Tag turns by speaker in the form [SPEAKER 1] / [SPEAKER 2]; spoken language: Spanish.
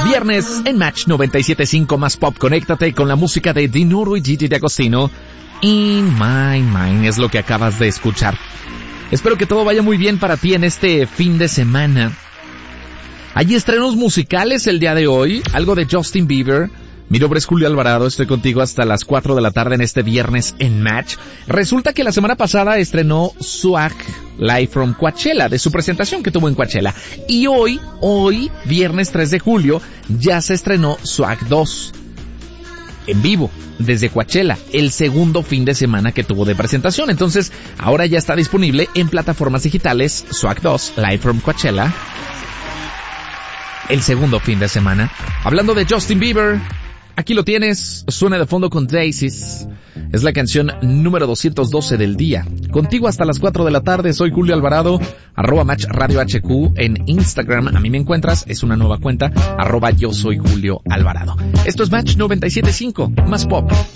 [SPEAKER 1] Viernes en Match 97.5 más pop. Conéctate con la música de Dinuro y Gigi D'Agostino. In My Mind es lo que acabas de escuchar. Espero que todo vaya muy bien para ti en este fin de semana. Hay estrenos musicales el día de hoy, algo de Justin Bieber. Mi nombre es Julio Alvarado, estoy contigo hasta las 4 de la tarde en este viernes en Match. Resulta que la semana pasada estrenó Swag Live from Coachella, de su presentación que tuvo en Coachella. Y hoy, viernes 3 de julio, ya se estrenó Swag 2. En vivo, desde Coachella, el segundo fin de semana que tuvo de presentación. Entonces, ahora ya está disponible en plataformas digitales Swag 2 Live from Coachella. El segundo fin de semana. Hablando de Justin Bieber, aquí lo tienes, suena de fondo con Daisies. Es la canción número 212 del día. Contigo hasta las 4 de la tarde, soy Julio Alvarado, @MatchRadioHQ en Instagram. A mí me encuentras, es una nueva cuenta, @yo soy Julio Alvarado. Esto es Match 97.5, más pop.